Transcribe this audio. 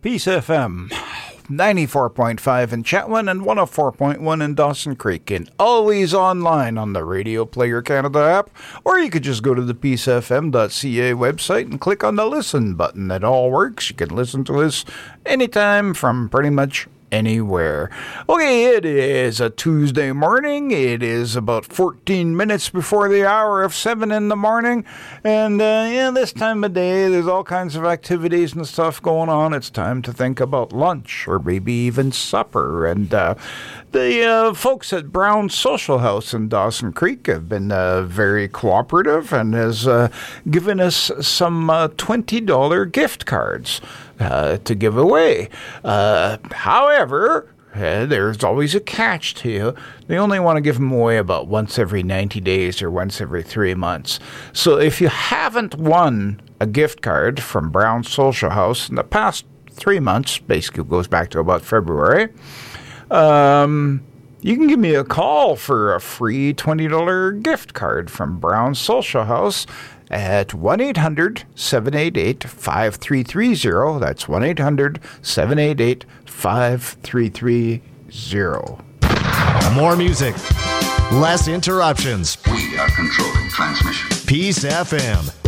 Peace FM, 94.5 in Chetwynd and 104.1 in Dawson Creek, and always online on the Radio Player Canada app, or you could just go to the peacefm.ca website and click on the listen button. It all works. You can listen to us anytime from pretty much anywhere. Okay, it is a Tuesday morning. It is about 14 minutes before the hour of 7 in the morning. And this time of day, there's all kinds of activities and stuff going on. It's time to think about lunch or maybe even supper. And the folks at Brown Social House in Dawson Creek have been very cooperative and has given us some $20 gift cards to give away. However, there's always a catch to you. They only want to give them away about once every 90 days or once every 3 months. So if you haven't won a gift card from Brown Social House in the past 3 months, basically goes back to about February, you can give me a call for a free $20 gift card from Brown Social House at 1-800-788-5330. That's 1-800-788-5330. More music, less interruptions. We are controlling transmission. Peace FM.